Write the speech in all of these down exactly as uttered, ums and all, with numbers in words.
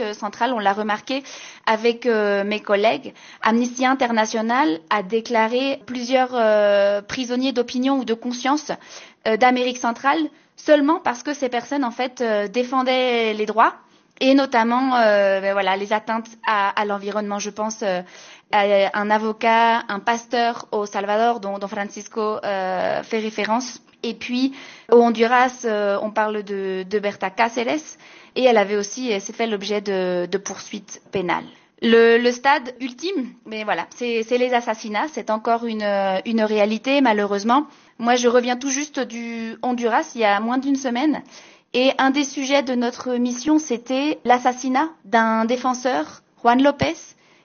centrale, on l'a remarqué avec euh, mes collègues. Amnesty International a déclaré plusieurs euh, prisonniers d'opinion ou de conscience euh, d'Amérique centrale seulement parce que ces personnes en fait euh, défendaient les droits et notamment euh, ben voilà, les atteintes à, à l'environnement. Je pense euh, à un avocat, un pasteur au Salvador dont, dont Francisco euh, fait référence. Et puis au Honduras, euh, on parle de, de Berta Cáceres et elle avait aussi s'est fait l'objet de, de poursuites pénales. Le, le stade ultime, mais voilà, c'est, c'est les assassinats, c'est encore une, une réalité malheureusement. Moi, je reviens tout juste du Honduras il y a moins d'une semaine et un des sujets de notre mission, c'était l'assassinat d'un défenseur, Juan López,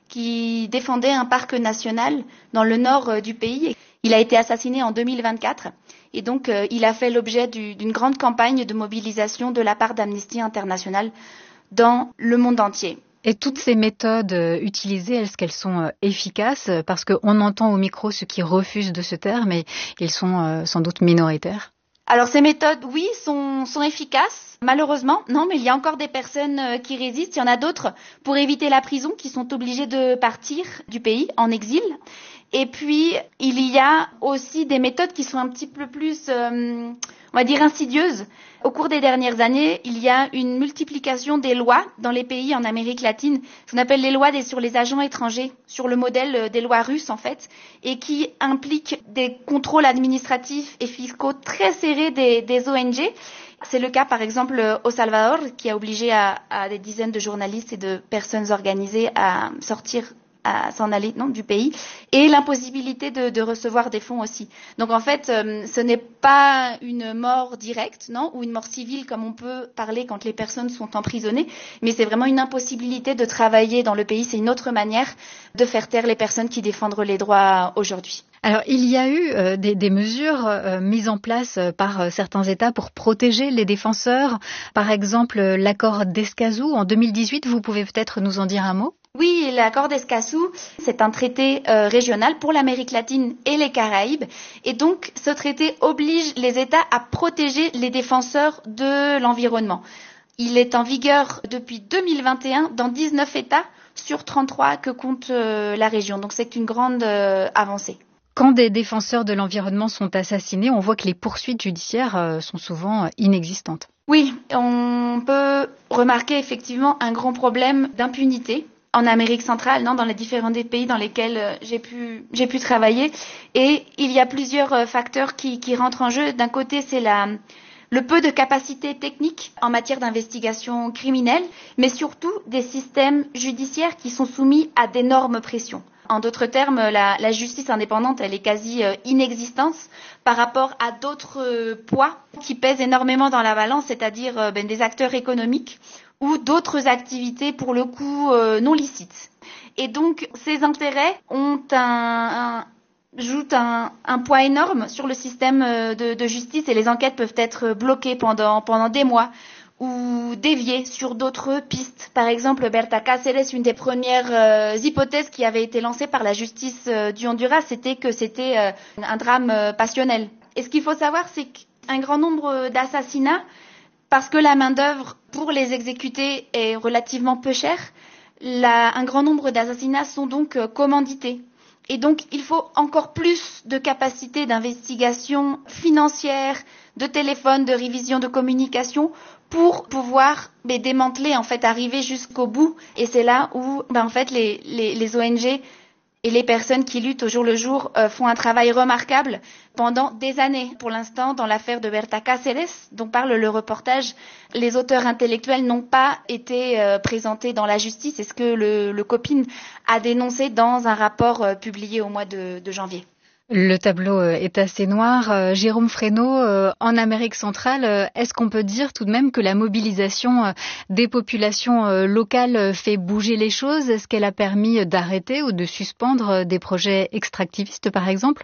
qui défendait un parc national dans le nord du pays. Il a été assassiné en deux mille vingt-quatre et donc euh, il a fait l'objet du, d'une grande campagne de mobilisation de la part d'Amnesty International dans le monde entier. Et toutes ces méthodes utilisées, est-ce qu'elles sont efficaces? Parce qu'on entend au micro ceux qui refusent de se taire, mais ils sont sans doute minoritaires. Alors ces méthodes, oui, sont, sont efficaces. Malheureusement, non, mais il y a encore des personnes qui résistent. Il y en a d'autres, pour éviter la prison, qui sont obligées de partir du pays en exil. Et puis, il y a aussi des méthodes qui sont un petit peu plus, euh, on va dire, insidieuses. Au cours des dernières années, il y a une multiplication des lois dans les pays en Amérique latine, ce qu'on appelle les lois des, sur les agents étrangers, sur le modèle des lois russes en fait, et qui impliquent des contrôles administratifs et fiscaux très serrés des, des O N G. C'est le cas par exemple au Salvador, qui a obligé à, à des dizaines de journalistes et de personnes organisées à sortir à s'en aller non, du pays, et l'impossibilité de, de recevoir des fonds aussi. Donc en fait, euh, ce n'est pas une mort directe, non, ou une mort civile comme on peut parler quand les personnes sont emprisonnées, mais c'est vraiment une impossibilité de travailler dans le pays. C'est une autre manière de faire taire les personnes qui défendent les droits aujourd'hui. Alors, il y a eu euh, des, des mesures euh, mises en place euh, par euh, certains États pour protéger les défenseurs. Par exemple, euh, l'accord d'Escazú en deux mille dix-huit, vous pouvez peut-être nous en dire un mot ? Oui, l'accord d'Escazú, c'est un traité euh, régional pour l'Amérique latine et les Caraïbes. Et donc, ce traité oblige les États à protéger les défenseurs de l'environnement. Il est en vigueur depuis deux mille vingt et un dans dix-neuf États sur trente-trois que compte euh, la région. Donc, c'est une grande euh, avancée. Quand des défenseurs de l'environnement sont assassinés, on voit que les poursuites judiciaires euh, sont souvent inexistantes. Oui, on peut remarquer effectivement un grand problème d'impunité en Amérique centrale, non, dans les différents des pays dans lesquels j'ai pu, j'ai pu travailler. Et il y a plusieurs facteurs qui, qui rentrent en jeu. D'un côté, c'est la, le peu de capacité technique en matière d'investigation criminelle, mais surtout des systèmes judiciaires qui sont soumis à d'énormes pressions. En d'autres termes, la, la justice indépendante, elle est quasi euh, inexistante par rapport à d'autres euh, poids qui pèsent énormément dans la balance, c'est-à-dire euh, ben, des acteurs économiques ou d'autres activités pour le coup euh, non licites. Et donc, ces intérêts ont un, un jouent un, un poids énorme sur le système de, de justice et les enquêtes peuvent être bloquées pendant, pendant des mois ou déviées sur d'autres pistes. Par exemple, Berta Cáceres, une des premières euh, hypothèses qui avait été lancée par la justice euh, du Honduras, c'était que c'était euh, un drame euh, passionnel. Et ce qu'il faut savoir, c'est qu'un grand nombre d'assassinats, parce que la main-d'œuvre pour les exécuter est relativement peu chère, la, un grand nombre d'assassinats sont donc euh, commandités. Et donc, il faut encore plus de capacités d'investigation financière, de téléphone, de révision de communication pour pouvoir ben, démanteler, en fait, arriver jusqu'au bout. Et c'est là où, ben, en fait, les, les, les O N G et les personnes qui luttent au jour le jour euh, font un travail remarquable pendant des années. Pour l'instant, dans l'affaire de Berta Cáceres, dont parle le reportage, les auteurs intellectuels n'ont pas été euh, présentés dans la justice. C'est ce que le, le COPINH a dénoncé dans un rapport euh, publié au mois de, de janvier. Le tableau est assez noir. Euh, Jérôme Fresneau, euh, en Amérique centrale, euh, est-ce qu'on peut dire tout de même que la mobilisation euh, des populations euh, locales fait bouger les choses? Est-ce qu'elle a permis d'arrêter ou de suspendre des projets extractivistes, par exemple?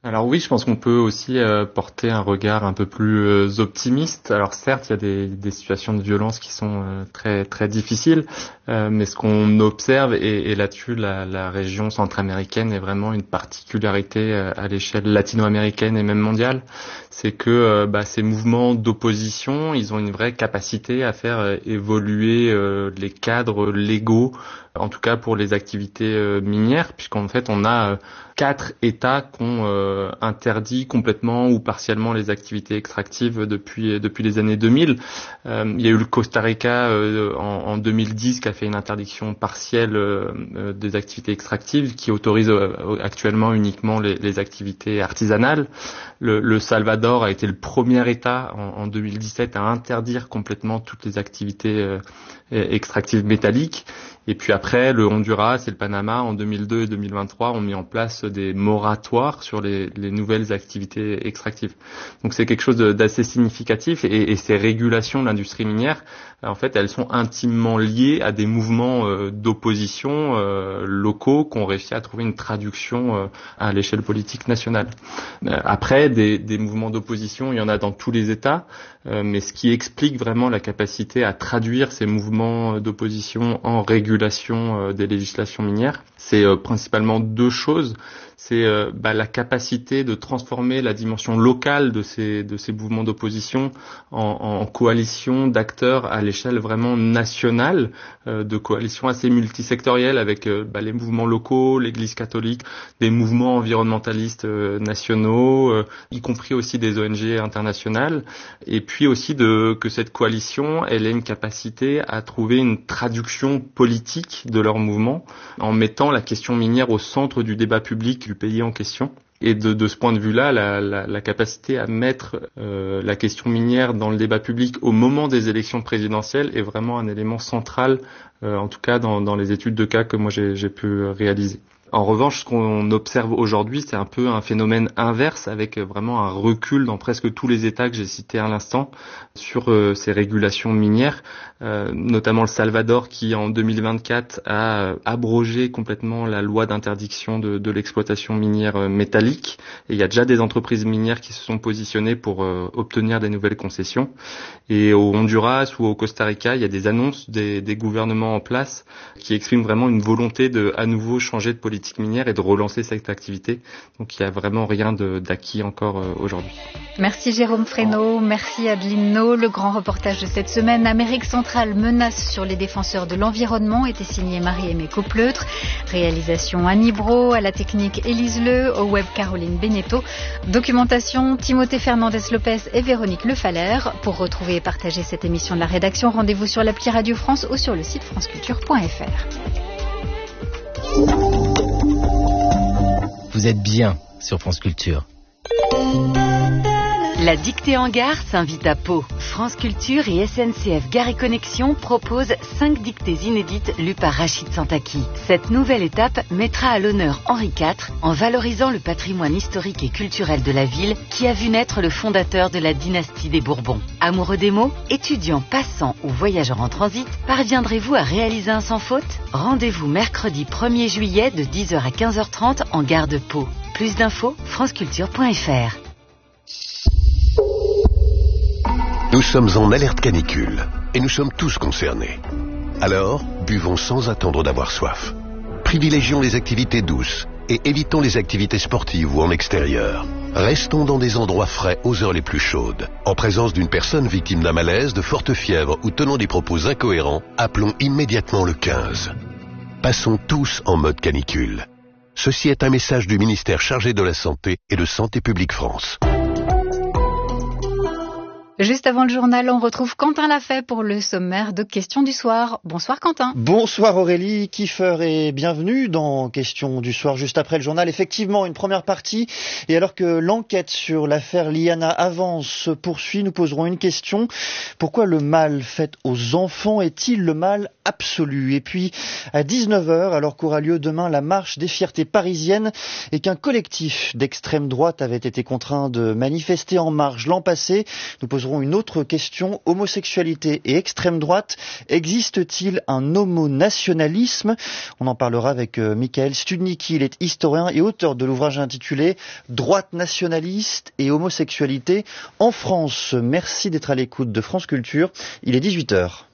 Alors oui, je pense qu'on peut aussi euh, porter un regard un peu plus euh, optimiste. Alors certes, il y a des, des situations de violence qui sont euh, très très difficiles, euh, mais ce qu'on observe, et, et là-dessus, la, la région centra-américaine est vraiment une particularité euh, à l'échelle latino-américaine et même mondiale, c'est que euh, bah, ces mouvements d'opposition, ils ont une vraie capacité à faire euh, évoluer euh, les cadres légaux, en tout cas pour les activités euh, minières, puisqu'en fait on a euh, quatre États qui ont euh, interdit complètement ou partiellement les activités extractives depuis depuis les années deux mille. Euh, il y a eu le Costa Rica euh, en, en deux mille dix qui a fait une interdiction partielle euh, euh, des activités extractives, qui autorise euh, actuellement uniquement les, les activités artisanales. Le, le Salvador a été le premier État en, en deux mille dix-sept à interdire complètement toutes les activités euh, extractives métalliques. Et puis après, le Honduras et le Panama, en deux mille deux et deux mille vingt-trois, ont mis en place des moratoires sur les, les nouvelles activités extractives. Donc c'est quelque chose d'assez significatif, et, et ces régulations de l'industrie minière, en fait, elles sont intimement liées à des mouvements euh, d'opposition euh, locaux qui ont réussi à trouver une traduction euh, à l'échelle politique nationale. Euh, après, des, des mouvements d'opposition, il y en a dans tous les États, euh, mais ce qui explique vraiment la capacité à traduire ces mouvements d'opposition en régulation euh, des législations minières, c'est euh, principalement deux choses. C'est euh, bah, la capacité de transformer la dimension locale de ces de ces mouvements d'opposition en, en coalition d'acteurs à l'échelle vraiment nationale, euh, de coalitions assez multisectorielles avec euh, bah, les mouvements locaux, l'Église catholique, des mouvements environnementalistes euh, nationaux, euh, y compris aussi des O N G internationales, et puis aussi de que cette coalition, elle ait une capacité à trouver une traduction politique de leur mouvement en mettant la question minière au centre du débat public du pays en question. Et de, de ce point de vue-là, la, la, la capacité à mettre euh, la question minière dans le débat public au moment des élections présidentielles est vraiment un élément central, euh, en tout cas dans, dans les études de cas que moi j'ai, j'ai pu réaliser. En revanche, ce qu'on observe aujourd'hui, c'est un peu un phénomène inverse, avec vraiment un recul dans presque tous les États que j'ai cités à l'instant sur euh, ces régulations minières, euh, notamment le Salvador qui en deux mille vingt-quatre a euh, abrogé complètement la loi d'interdiction de, de l'exploitation minière euh, métallique. Et il y a déjà des entreprises minières qui se sont positionnées pour euh, obtenir des nouvelles concessions. Et au Honduras ou au Costa Rica, il y a des annonces des, des gouvernements en place qui expriment vraiment une volonté de à nouveau changer de politique minière et de relancer cette activité. Donc il n'y a vraiment rien de, d'acquis encore euh, aujourd'hui. Merci Jérôme Fresneau, merci Adeline No. Le grand reportage de cette semaine, Amérique centrale, menace sur les défenseurs de l'environnement, était signé Marie-Aimée Copleutre. Réalisation Annie Brault, à la technique Élise Le, au web Caroline Beneteau. Documentation Timothée Fernandez-Lopez et Véronique Lefaller. Pour retrouver et partager cette émission de la rédaction, rendez-vous sur l'appli Radio France ou sur le site franceculture point f r. Vous êtes bien sur France Culture. La dictée en gare s'invite à Pau. France Culture et S N C F Gare et Connexion proposent cinq dictées inédites lues par Rachid Santaki. Cette nouvelle étape mettra à l'honneur Henri quatre en valorisant le patrimoine historique et culturel de la ville qui a vu naître le fondateur de la dynastie des Bourbons. Amoureux des mots, étudiants, passants ou voyageurs en transit, parviendrez-vous à réaliser un sans faute ? Rendez-vous mercredi premier juillet de dix heures à quinze heures trente en gare de Pau. Plus d'infos, franceculture point f r. Nous sommes en alerte canicule et nous sommes tous concernés. Alors, buvons sans attendre d'avoir soif. Privilégions les activités douces et évitons les activités sportives ou en extérieur. Restons dans des endroits frais aux heures les plus chaudes. En présence d'une personne victime d'un malaise, de forte fièvre ou tenant des propos incohérents, appelons immédiatement le quinze. Passons tous en mode canicule. Ceci est un message du ministère chargé de la Santé et de Santé publique France. Juste avant le journal, on retrouve Quentin Lafay pour le sommaire de Questions du soir. Bonsoir Quentin. Bonsoir Aurélie, Kiefer et bienvenue dans Questions du soir juste après le journal. Effectivement, une première partie. Et alors que l'enquête sur l'affaire Liana avance, se poursuit, nous poserons une question. Pourquoi le mal fait aux enfants est-il le mal absolu ? Et puis, à dix-neuf heures, alors qu'aura lieu demain la marche des fiertés parisiennes et qu'un collectif d'extrême droite avait été contraint de manifester en marge l'an passé, nous posons poserons une autre question. Homosexualité et extrême droite, existe-t-il un homonationalisme? On en parlera avec euh, Michael Studnicki. Il est historien et auteur de l'ouvrage intitulé Droite nationaliste et homosexualité en France. Merci d'être à l'écoute de France Culture. Il est dix-huit heures.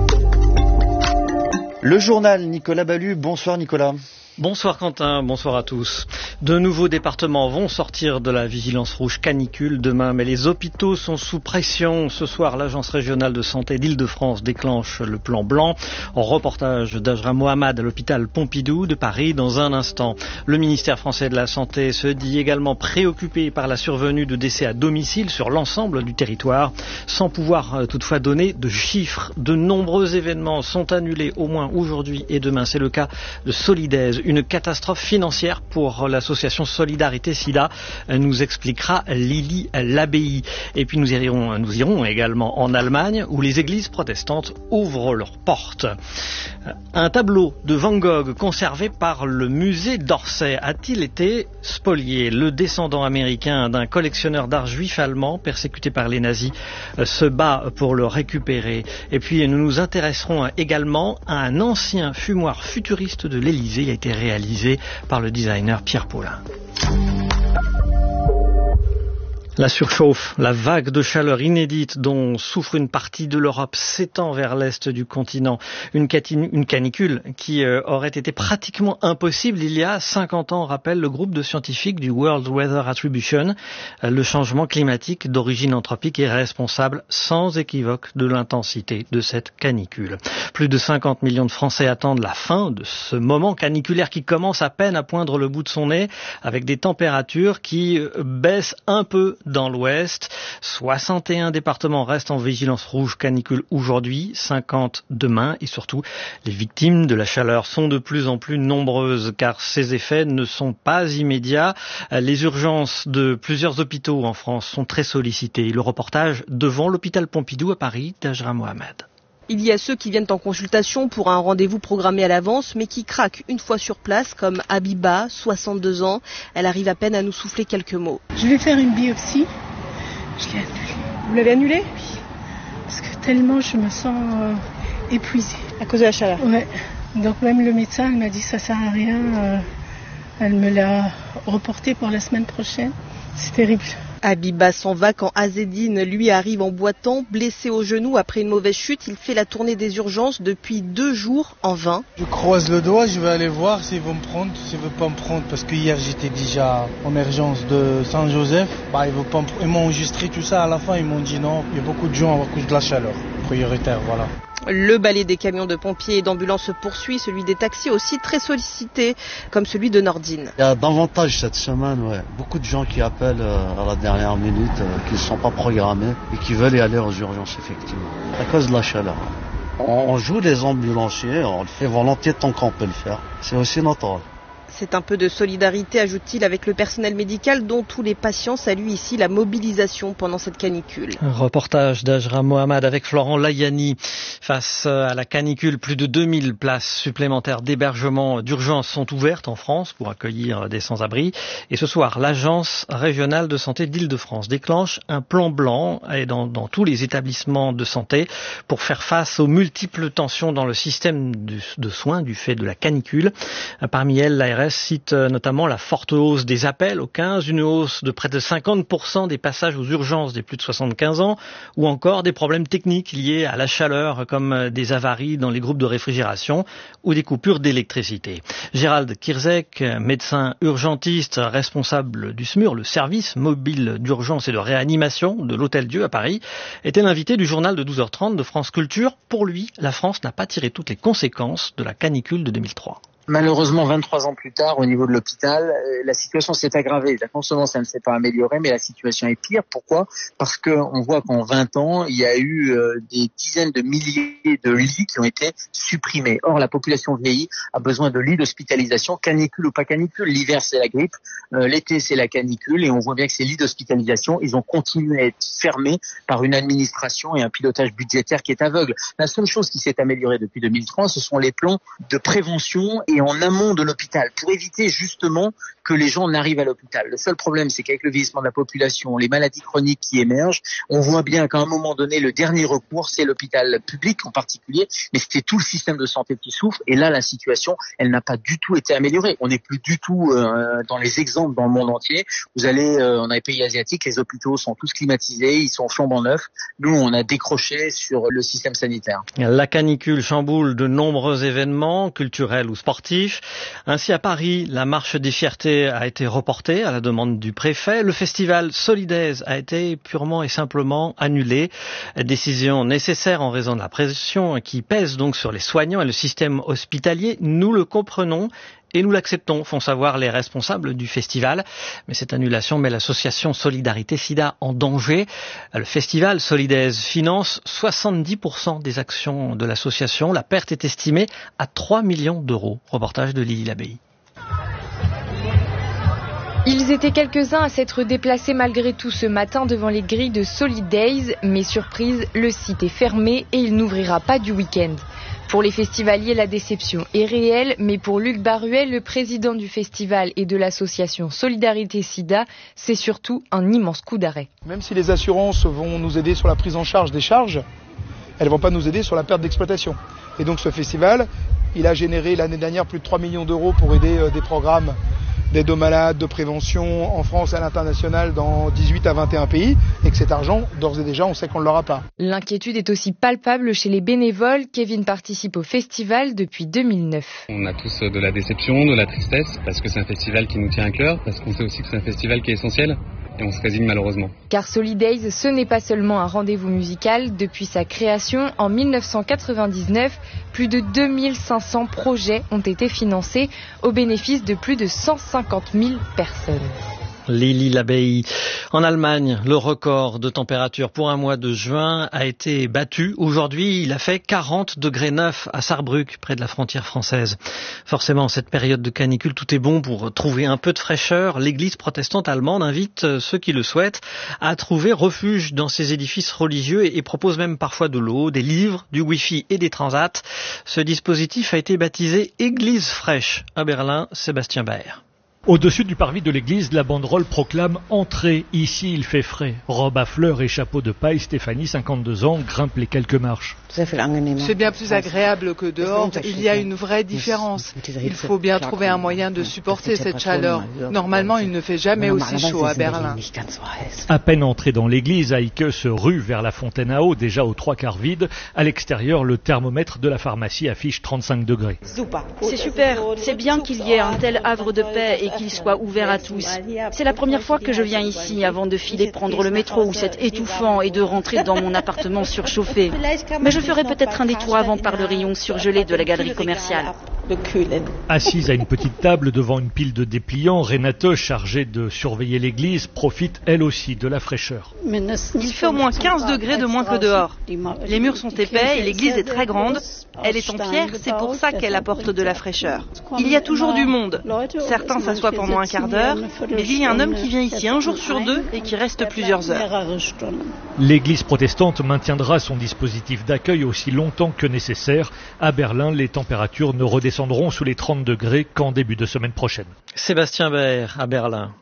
Le journal, Nicolas Ballu. Bonsoir Nicolas. Bonsoir Quentin, bonsoir à tous. De nouveaux départements vont sortir de la vigilance rouge canicule demain, mais les hôpitaux sont sous pression. Ce soir, l'Agence régionale de santé d'Île-de-France déclenche le plan blanc. En reportage d'Ajra Mohamed à l'hôpital Pompidou de Paris dans un instant. Le ministère français de la Santé se dit également préoccupé par la survenue de décès à domicile sur l'ensemble du territoire, sans pouvoir toutefois donner de chiffres. De nombreux événements sont annulés au moins aujourd'hui et demain. C'est le cas de Solidaise. Une catastrophe financière pour l'association Solidarité Sida, nous expliquera Lily Labbaye. Et puis nous irons, nous irons également en Allemagne où les églises protestantes ouvrent leurs portes. Un tableau de Van Gogh conservé par le musée d'Orsay a-t-il été spolié? Le descendant américain d'un collectionneur d'art juif allemand persécuté par les nazis se bat pour le récupérer. Et puis nous nous intéresserons également à un ancien fumoir futuriste de l'Élysée. Il a été réalisé par le designer Pierre Paulin. La surchauffe, la vague de chaleur inédite dont souffre une partie de l'Europe s'étend vers l'est du continent. Une, catine, une canicule qui euh, aurait été pratiquement impossible il y a cinquante ans, rappelle le groupe de scientifiques du World Weather Attribution. Euh, le changement climatique d'origine anthropique est responsable sans équivoque de l'intensité de cette canicule. Plus de cinquante millions de Français attendent la fin de ce moment caniculaire qui commence à peine à poindre le bout de son nez, avec des températures qui euh, baissent un peu dans l'ouest. soixante et un départements restent en vigilance rouge canicule aujourd'hui, cinquante demain, et surtout les victimes de la chaleur sont de plus en plus nombreuses car ces effets ne sont pas immédiats. Les urgences de plusieurs hôpitaux en France sont très sollicitées. Le reportage devant l'hôpital Pompidou à Paris d'Ajra Mohamed. Il y a ceux qui viennent en consultation pour un rendez-vous programmé à l'avance, mais qui craquent une fois sur place, comme Habiba, soixante-deux ans. Elle arrive à peine à nous souffler quelques mots. Je vais faire une biopsie. Je l'ai annulée. Vous l'avez annulée? Oui. Parce que tellement je me sens euh, épuisée. À cause de la chaleur? Ouais. Donc même le médecin, elle m'a dit ça sert à rien. Euh, elle me l'a reporté pour la semaine prochaine. C'est terrible. Habiba s'en va quand Azedine, lui, arrive en boitant, blessé au genou après une mauvaise chute. Il fait la tournée des urgences depuis deux jours en vain. Je croise le doigt, je vais aller voir s'ils vont me prendre, s'ils ne veulent pas me prendre. Parce que hier, j'étais déjà en urgence de Saint-Joseph. Bah, ils, veulent pas me... ils m'ont enregistré tout ça. À la fin, ils m'ont dit non, il y a beaucoup de gens à cause de la chaleur. Prioritaire, voilà. Le balai des camions de pompiers et d'ambulances se poursuit, celui des taxis aussi très sollicité, comme celui de Nordine. Il y a davantage cette semaine, ouais. Beaucoup de gens qui appellent à la dernière minute, qui ne sont pas programmés et qui veulent y aller aux urgences, effectivement. À cause de la chaleur. On joue les ambulanciers, on le fait volontiers tant qu'on peut le faire. C'est aussi notre rôle. C'est un peu de solidarité, ajoute-t-il, avec le personnel médical dont tous les patients saluent ici la mobilisation pendant cette canicule. Un reportage d'Ajra Mohamed avec Florent Layani. Face à la canicule, plus de deux mille places supplémentaires d'hébergement d'urgence sont ouvertes en France pour accueillir des sans-abri. Et ce soir, l'Agence régionale de santé d'Île-de-France déclenche un plan blanc dans, dans tous les établissements de santé pour faire face aux multiples tensions dans le système de, de soins du fait de la canicule. Parmi elles, l'A R S cite notamment la forte hausse des appels au quinze, une hausse de près de cinquante pour cent des passages aux urgences des plus de soixante-quinze ans, ou encore des problèmes techniques liés à la chaleur, comme des avaries dans les groupes de réfrigération ou des coupures d'électricité. Gérald Kirzek, médecin urgentiste responsable du S M U R, le service mobile d'urgence et de réanimation de l'Hôtel-Dieu à Paris, était l'invité du journal de douze heures trente de France Culture. Pour lui, la France n'a pas tiré toutes les conséquences de la canicule de deux mille trois. Malheureusement, vingt-trois ans plus tard, au niveau de l'hôpital, la situation s'est aggravée. Non seulement ça ne s'est pas amélioré, mais la situation est pire. Pourquoi ? Parce qu'on voit qu'en vingt ans, il y a eu des dizaines de milliers de lits qui ont été supprimés. Or, la population vieillit, a besoin de lits d'hospitalisation, canicule ou pas canicule. L'hiver, c'est la grippe, euh, l'été, c'est la canicule, et on voit bien que ces lits d'hospitalisation, ils ont continué à être fermés par une administration et un pilotage budgétaire qui est aveugle. La seule chose qui s'est améliorée depuis deux mille trois, ce sont les plans de prévention et en amont de l'hôpital, pour éviter justement que les gens n'arrivent à l'hôpital. Le seul problème, c'est qu'avec le vieillissement de la population, les maladies chroniques qui émergent, on voit bien qu'à un moment donné, le dernier recours, c'est l'hôpital public en particulier, mais c'est tout le système de santé qui souffre. Et là, la situation, elle n'a pas du tout été améliorée. On n'est plus du tout euh, dans les exemples dans le monde entier. Vous allez euh, dans les pays asiatiques, les hôpitaux sont tous climatisés, ils sont flambant neufs. Nous, on a décroché sur le système sanitaire. La canicule chamboule de nombreux événements culturels ou sportifs. Ainsi, à Paris, la marche des fiertés a été reportée à la demande du préfet. Le festival Solidaise a été purement et simplement annulé. Décision nécessaire en raison de la pression qui pèse donc sur les soignants et le système hospitalier. Nous le comprenons. Et nous l'acceptons, font savoir les responsables du festival. Mais cette annulation met l'association Solidarité Sida en danger. Le festival Solidaise finance soixante-dix pour cent des actions de l'association. La perte est estimée à trois millions d'euros. Reportage de Lily Labey. Ils étaient quelques-uns à s'être déplacés malgré tout ce matin devant les grilles de Solidays. Mais surprise, le site est fermé et il n'ouvrira pas du week-end. Pour les festivaliers, la déception est réelle, mais pour Luc Baruel, le président du festival et de l'association Solidarité Sida, c'est surtout un immense coup d'arrêt. Même si les assurances vont nous aider sur la prise en charge des charges, elles ne vont pas nous aider sur la perte d'exploitation. Et donc ce festival, il a généré l'année dernière plus de trois millions d'euros pour aider des programmes d'aide aux malades, de prévention en France et à l'international dans dix-huit à vingt et un pays, et que cet argent, d'ores et déjà, on sait qu'on ne l'aura pas. L'inquiétude est aussi palpable chez les bénévoles. Kevin participe au festival depuis deux mille neuf. On a tous de la déception, de la tristesse, parce que c'est un festival qui nous tient à cœur, parce qu'on sait aussi que c'est un festival qui est essentiel. Et on se résigne malheureusement. Car Solidays, ce n'est pas seulement un rendez-vous musical. Depuis sa création en mille neuf cent quatre-vingt-dix-neuf, plus de deux mille cinq cents projets ont été financés au bénéfice de plus de cent cinquante mille personnes. Lily Labey. En Allemagne, le record de température pour un mois de juin a été battu. Aujourd'hui, il a fait quarante degrés neuf à Saarbrück, près de la frontière française. Forcément, en cette période de canicule, tout est bon pour trouver un peu de fraîcheur. L'église protestante allemande invite ceux qui le souhaitent à trouver refuge dans ses édifices religieux et propose même parfois de l'eau, des livres, du wifi et des transats. Ce dispositif a été baptisé Église fraîche. À Berlin, Sébastien Baer. Au-dessus du parvis de l'église, la banderole proclame « Entrez, ici il fait frais ». Robe à fleurs et chapeau de paille, Stéphanie, cinquante-deux ans, grimpe les quelques marches. C'est bien plus agréable que dehors, il y a une vraie différence. Il faut bien trouver un moyen de supporter cette chaleur. Normalement, il ne fait jamais aussi chaud à Berlin. À peine entré dans l'église, Heike se rue vers la fontaine à eau, déjà aux trois quarts vide. À l'extérieur, le thermomètre de la pharmacie affiche trente-cinq degrés. C'est super, c'est bien qu'il y ait un tel havre de paix et qu'il soit ouvert à tous. C'est la première fois que je viens ici avant de filer prendre le métro où c'est étouffant et de rentrer dans mon appartement surchauffé. Mais je ferai peut-être un détour avant par le rayon surgelé de la galerie commerciale. Assise à une petite table devant une pile de dépliants, Renate, chargée de surveiller l'église, profite elle aussi de la fraîcheur. Il fait au moins quinze degrés de moins que dehors. Les murs sont épais et l'église est très grande. Elle est en pierre, c'est pour ça qu'elle apporte de la fraîcheur. Il y a toujours du monde. Certains s'assoient pendant un quart d'heure, mais il y a un homme qui vient ici un jour sur deux et qui reste plusieurs heures. L'église protestante maintiendra son dispositif d'accueil aussi longtemps que nécessaire. À Berlin, les températures ne redescendront sous les trente degrés qu'en début de semaine prochaine. Sébastien Baer à Berlin.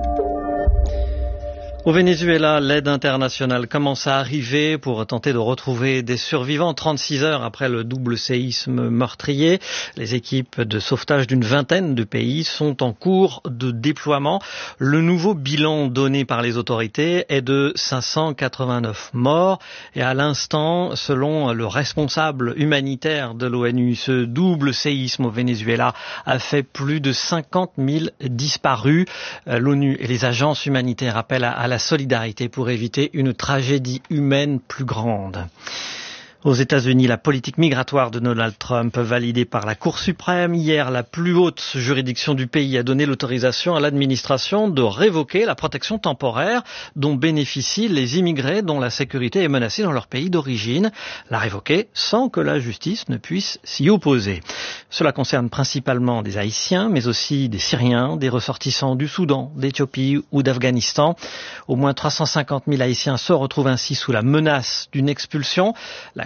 Au Venezuela, l'aide internationale commence à arriver pour tenter de retrouver des survivants trente-six heures après le double séisme meurtrier. Les équipes de sauvetage d'une vingtaine de pays sont en cours de déploiement. Le nouveau bilan donné par les autorités est de cinq cent quatre-vingt-neuf morts. Et à l'instant, selon le responsable humanitaire de l'ONU, ce double séisme au Venezuela a fait plus de cinquante mille disparus. L'ONU et les agences humanitaires appellent à la solidarité pour éviter une tragédie humaine plus grande. Aux États-Unis, la politique migratoire de Donald Trump, validée par la Cour suprême hier, la plus haute juridiction du pays a donné l'autorisation à l'administration de révoquer la protection temporaire dont bénéficient les immigrés dont la sécurité est menacée dans leur pays d'origine. La révoquer sans que la justice ne puisse s'y opposer. Cela concerne principalement des Haïtiens, mais aussi des Syriens, des ressortissants du Soudan, d'Éthiopie ou d'Afghanistan. Au moins trois cent cinquante mille Haïtiens se retrouvent ainsi sous la menace d'une expulsion. La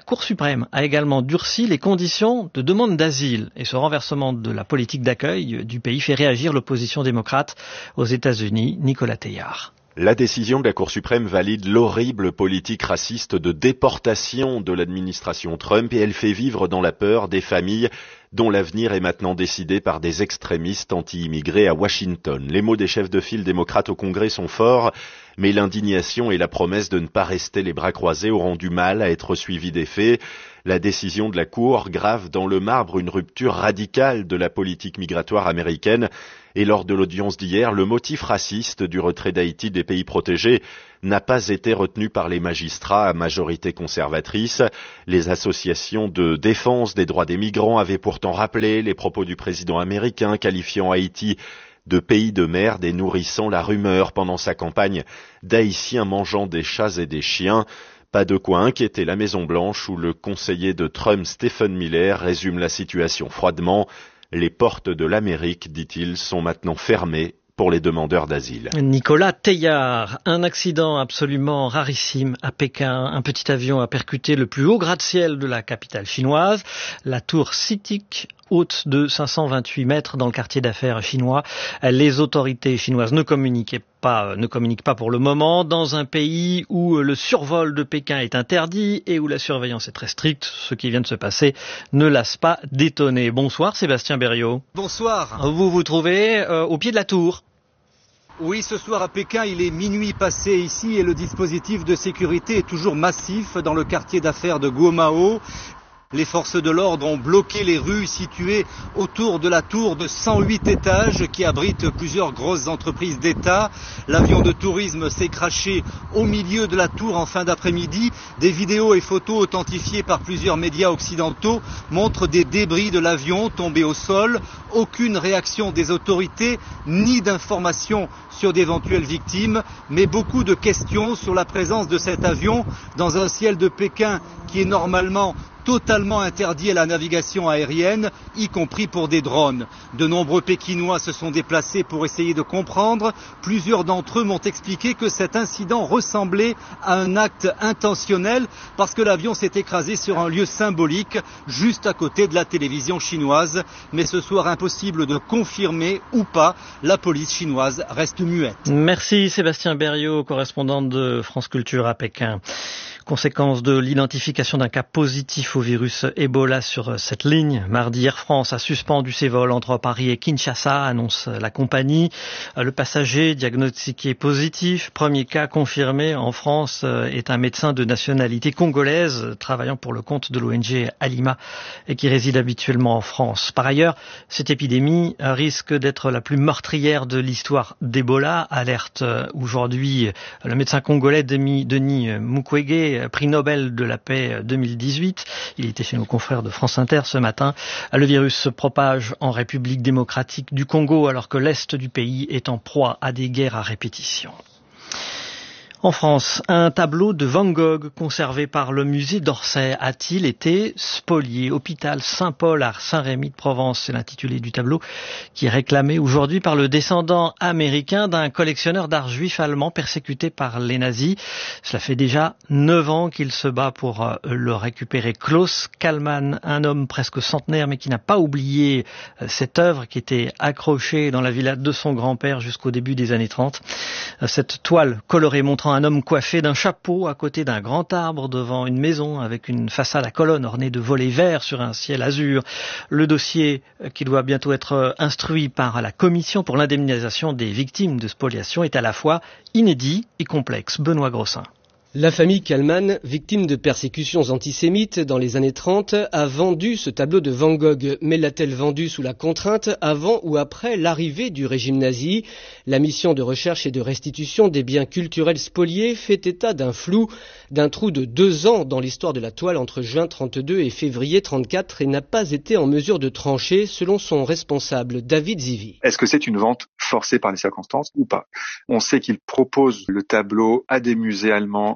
La Cour suprême a également durci les conditions de demande d'asile. Et ce renversement de la politique d'accueil du pays fait réagir l'opposition démocrate aux États-Unis. Nicolas Teilhard. La décision de la Cour suprême valide l'horrible politique raciste de déportation de l'administration Trump et elle fait vivre dans la peur des familles dont l'avenir est maintenant décidé par des extrémistes anti-immigrés à Washington. Les mots des chefs de file démocrates au Congrès sont forts, mais l'indignation et la promesse de ne pas rester les bras croisés auront du mal à être suivies des faits. La décision de la Cour grave dans le marbre une rupture radicale de la politique migratoire américaine et lors de l'audience d'hier, le motif raciste du retrait d'Haïti des pays protégés n'a pas été retenu par les magistrats à majorité conservatrice. Les associations de défense des droits des migrants avaient pourtant rappelé les propos du président américain qualifiant Haïti de pays de merde et nourrissant la rumeur pendant sa campagne d'Haïtiens mangeant des chats et des chiens. Pas de quoi inquiéter la Maison-Blanche où le conseiller de Trump, Stephen Miller, résume la situation froidement. Les portes de l'Amérique, dit-il, sont maintenant fermées pour les demandeurs d'asile. Nicolas Teilhard, un accident absolument rarissime à Pékin. Un petit avion a percuté le plus haut gratte-ciel de la capitale chinoise, la tour CITIC, haute de cinq cent vingt-huit mètres dans le quartier d'affaires chinois. Les autorités chinoises ne communiquaient pas, ne communiquent pas pour le moment dans un pays où le survol de Pékin est interdit et où la surveillance est très stricte. Ce qui vient de se passer ne lasse pas d'étonner. Bonsoir Sébastien Berriot. Bonsoir. Vous vous trouvez euh, au pied de la tour. Oui, ce soir à Pékin, il est minuit passé ici et le dispositif de sécurité est toujours massif dans le quartier d'affaires de Guomao. Les forces de l'ordre ont bloqué les rues situées autour de la tour de cent huit étages qui abrite plusieurs grosses entreprises d'État. L'avion de tourisme s'est crashé au milieu de la tour en fin d'après-midi. Des vidéos et photos authentifiées par plusieurs médias occidentaux montrent des débris de l'avion tombés au sol. Aucune réaction des autorités ni d'informations sur d'éventuelles victimes, mais beaucoup de questions sur la présence de cet avion dans un ciel de Pékin qui est normalement totalement interdit à la navigation aérienne, y compris pour des drones. De nombreux Pékinois se sont déplacés pour essayer de comprendre. Plusieurs d'entre eux m'ont expliqué que cet incident ressemblait à un acte intentionnel parce que l'avion s'est écrasé sur un lieu symbolique juste à côté de la télévision chinoise. Mais ce soir, impossible de confirmer ou pas, la police chinoise reste muette. Merci Sébastien Berriot, correspondant de France Culture à Pékin. Conséquence de l'identification d'un cas positif au virus Ebola sur cette ligne. Mardi, Air France a suspendu ses vols entre Paris et Kinshasa, annonce la compagnie. Le passager diagnostiqué positif, premier cas confirmé en France, est un médecin de nationalité congolaise travaillant pour le compte de l'O N G Alima et qui réside habituellement en France. Par ailleurs, cette épidémie risque d'être la plus meurtrière de l'histoire d'Ebola, alerte aujourd'hui le médecin congolais Denis Mukwege, prix Nobel de la paix deux mille dix-huit. Il était chez nos confrères de France Inter ce matin. Le virus se propage en République démocratique du Congo alors que l'Est du pays est en proie à des guerres à répétition. En France, un tableau de Van Gogh conservé par le musée d'Orsay a-t-il été spolié? Hôpital Saint-Paul à Saint-Rémy-de-Provence, c'est l'intitulé du tableau qui est réclamé aujourd'hui par le descendant américain d'un collectionneur d'art juif allemand persécuté par les nazis. Cela fait déjà neuf ans qu'il se bat pour le récupérer. Klaus Kallmann, un homme presque centenaire mais qui n'a pas oublié cette œuvre qui était accrochée dans la villa de son grand-père jusqu'au début des années trente. Cette toile colorée montrant un homme coiffé d'un chapeau à côté d'un grand arbre devant une maison avec une façade à colonnes ornée de volets verts sur un ciel azur. Le dossier qui doit bientôt être instruit par la commission pour l'indemnisation des victimes de spoliation est à la fois inédit et complexe. Benoît Grossin. La famille Kallmann, victime de persécutions antisémites dans les années trente, a vendu ce tableau de Van Gogh. Mais l'a-t-elle vendu sous la contrainte avant ou après l'arrivée du régime nazi? La mission de recherche et de restitution des biens culturels spoliés fait état d'un flou, d'un trou de deux ans dans l'histoire de la toile entre juin trente-deux et février trente-quatre et n'a pas été en mesure de trancher selon son responsable, David Zivi. Est-ce que c'est une vente forcée par les circonstances ou pas? On sait qu'il propose le tableau à des musées allemands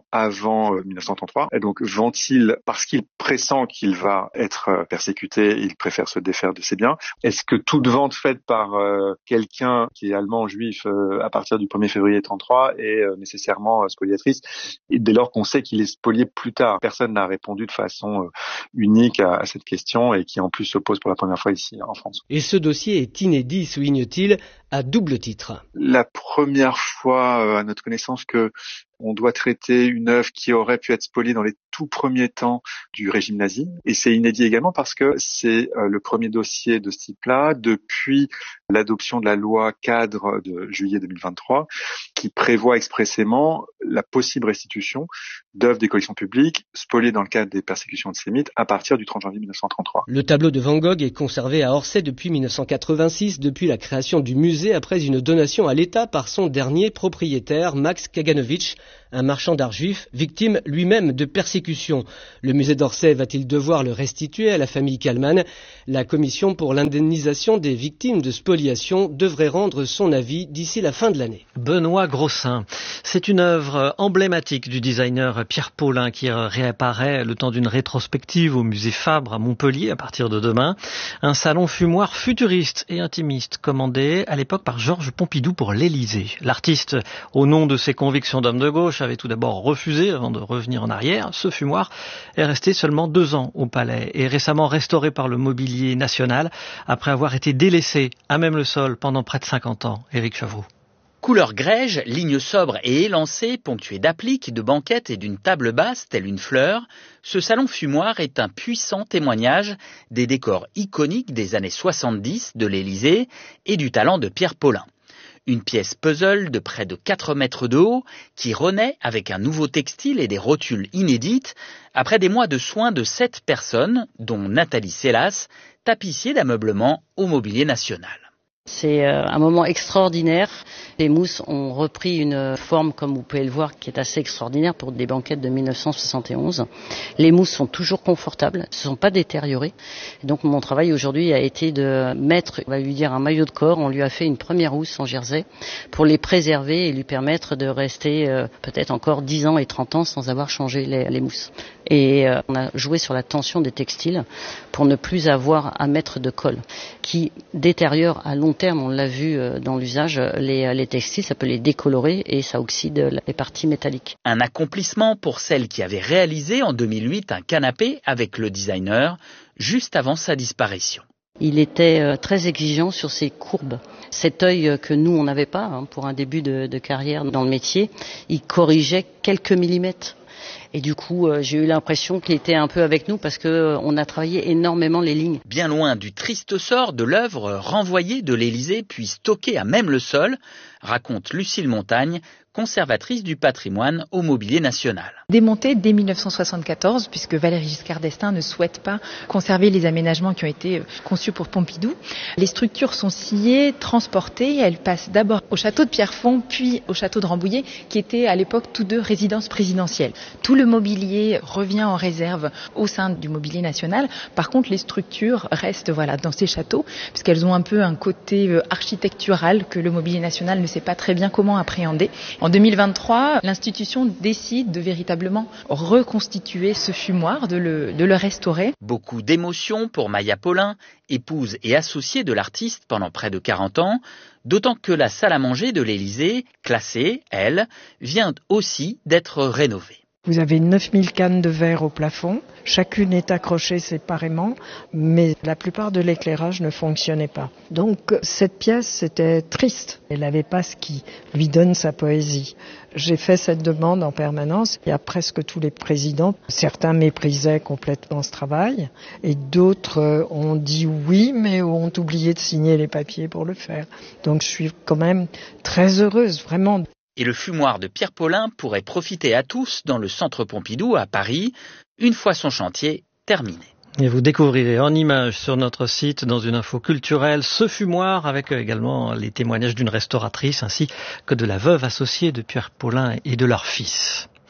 avant euh, mille neuf cent trente-trois. Et donc vend-il, parce qu'il pressent qu'il va être euh, persécuté, il préfère se défaire de ses biens. Est-ce que toute vente faite par euh, quelqu'un qui est allemand juif euh, à partir du premier février trente-trois est euh, nécessairement euh, spoliatrice, et dès lors qu'on sait qu'il est spolié plus tard? Personne n'a répondu de façon euh, unique à, à cette question et qui en plus se pose pour la première fois ici en France. Et ce dossier est inédit, souligne-t-il, à double titre. La première fois, euh, à notre connaissance, que on doit traiter une œuvre qui aurait pu être spoliée dans les tout premiers temps du régime nazi. Et c'est inédit également parce que c'est euh, le premier dossier de ce type-là depuis l'adoption de la loi cadre de juillet deux mille vingt-trois qui prévoit expressément la possible restitution d'œuvres des collections publiques spoliées dans le cadre des persécutions antisémites à partir du trente janvier mille neuf cent trente-trois. Le tableau de Van Gogh est conservé à Orsay depuis mille neuf cent quatre-vingt-six, depuis la création du musée après une donation à l'État par son dernier propriétaire, Max Kaganovich, un marchand d'art juif, victime lui-même de persécutions. Le musée d'Orsay va-t-il devoir le restituer à la famille Kallmann? La commission pour l'indemnisation des victimes de spoliation devrait rendre son avis d'ici la fin de l'année. Benoît Grossin, c'est une œuvre emblématique du designer Pierre Paulin qui réapparaît le temps d'une rétrospective au musée Fabre à Montpellier à partir de demain. Un salon fumoir futuriste et intimiste commandé à l'époque par Georges Pompidou pour l'Élysée. L'artiste, au nom de ses convictions d'homme de gauche, avait tout d'abord refusé avant de revenir en arrière. Ce fumoir est resté seulement deux ans au Palais et récemment restauré par le Mobilier National après avoir été délaissé à même le sol pendant près de cinquante ans. Éric Chavroux. Couleur grège, ligne sobre et élancée, ponctuée d'appliques, de banquettes et d'une table basse telle une fleur, ce salon fumoir est un puissant témoignage des décors iconiques des années soixante-dix de l'Élysée et du talent de Pierre Paulin. Une pièce puzzle de près de quatre mètres de haut qui renaît avec un nouveau textile et des rotules inédites après des mois de soins de sept personnes, dont Nathalie Sellas, tapissier d'ameublement au Mobilier National. C'est un moment extraordinaire. Les mousses ont repris une forme, comme vous pouvez le voir, qui est assez extraordinaire pour des banquettes de mille neuf cent soixante et onze. Les mousses sont toujours confortables, ne sont pas détériorées. Et donc mon travail aujourd'hui a été de mettre, on va lui dire, un maillot de corps. On lui a fait une première housse en jersey pour les préserver et lui permettre de rester euh, peut-être encore dix ans et trente ans sans avoir changé les, les mousses. Et euh, on a joué sur la tension des textiles pour ne plus avoir à mettre de colle qui détériore à long terme, on l'a vu dans l'usage, les, les textiles, ça peut les décolorer et ça oxyde les parties métalliques. Un accomplissement pour celle qui avait réalisé en deux mille huit un canapé avec le designer juste avant sa disparition. Il était très exigeant sur ses courbes. Cet œil que nous, on n'avait pas hein, pour un début de, de carrière dans le métier, il corrigeait quelques millimètres. Et du coup, euh, j'ai eu l'impression qu'il était un peu avec nous parce que euh, on a travaillé énormément les lignes. Bien loin du triste sort de l'œuvre renvoyée de l'Élysée puis stockée à même le sol, raconte Lucille Montagne, conservatrice du patrimoine au Mobilier National. Démontée dès mille neuf cent soixante-quatorze, puisque Valéry Giscard d'Estaing ne souhaite pas conserver les aménagements qui ont été conçus pour Pompidou. Les structures sont sciées, transportées, elles passent d'abord au château de Pierrefonds, puis au château de Rambouillet, qui étaient à l'époque tous deux résidences présidentielles. Tout le mobilier revient en réserve au sein du Mobilier National. Par contre, les structures restent voilà, dans ces châteaux, puisqu'elles ont un peu un côté architectural que le Mobilier National ne sait pas très bien comment appréhender. En deux mille vingt-trois, l'institution décide de véritablement reconstituer ce fumoir, de le, de le restaurer. Beaucoup d'émotions pour Maya Paulin, épouse et associée de l'artiste pendant près de quarante ans, d'autant que la salle à manger de l'Élysée, classée, elle, vient aussi d'être rénovée. Vous avez neuf mille cannes de verre au plafond, chacune est accrochée séparément, mais la plupart de l'éclairage ne fonctionnait pas. Donc cette pièce, c'était triste. Elle n'avait pas ce qui lui donne sa poésie. J'ai fait cette demande en permanence. Il y a presque tous les présidents. Certains méprisaient complètement ce travail et d'autres ont dit oui, mais ont oublié de signer les papiers pour le faire. Donc je suis quand même très heureuse, vraiment. Et le fumoir de Pierre Paulin pourrait profiter à tous dans le centre Pompidou à Paris, une fois son chantier terminé. Et vous découvrirez en images sur notre site, dans une info culturelle, ce fumoir avec également les témoignages d'une restauratrice ainsi que de la veuve associée de Pierre Paulin et de leur fils.